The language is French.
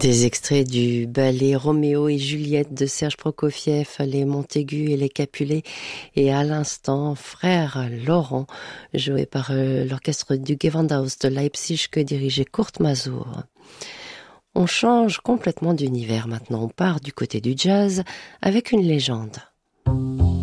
Des extraits du ballet Roméo et Juliette de Serge Prokofiev, les Montaigu et les Capulet, et à l'instant, Frère Laurent, joué par l'orchestre du Gewandhaus de Leipzig que dirigeait Kurt Masur. On change complètement d'univers maintenant, on part du côté du jazz avec une légende.